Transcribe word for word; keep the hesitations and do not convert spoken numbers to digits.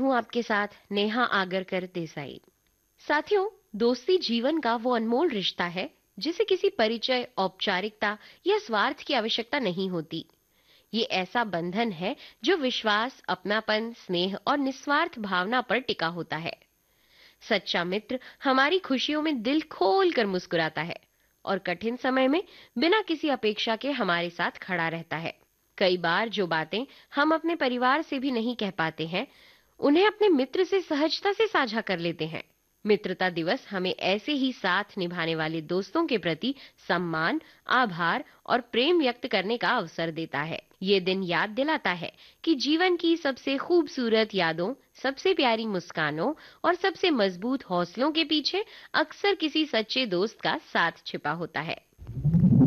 हूँ आपके साथ नेहा आगरकर देसाई। साथियों, दोस्ती जीवन का वो अनमोल रिश्ता है जिसे किसी परिचय, औपचारिकता या स्वार्थ की आवश्यकता नहीं होती। ये ऐसा बंधन है जो विश्वास, अपनापन, स्नेह और निस्वार्थ भावना पर टिका होता है। सच्चा मित्र हमारी खुशियों में दिल खोल कर मुस्कुराता है और कठिन समय में बिना किसी अपेक्षा के हमारे साथ खड़ा रहता है। कई बार जो बातें हम अपने परिवार से भी नहीं कह पाते हैं, उन्हें अपने मित्र से सहजता से साझा कर लेते हैं। मित्रता दिवस हमें ऐसे ही साथ निभाने वाले दोस्तों के प्रति सम्मान, आभार और प्रेम व्यक्त करने का अवसर देता है। ये दिन याद दिलाता है कि जीवन की सबसे खूबसूरत यादों, सबसे प्यारी मुस्कानों और सबसे मजबूत हौसलों के पीछे अक्सर किसी सच्चे दोस्त का साथ छिपा होता है।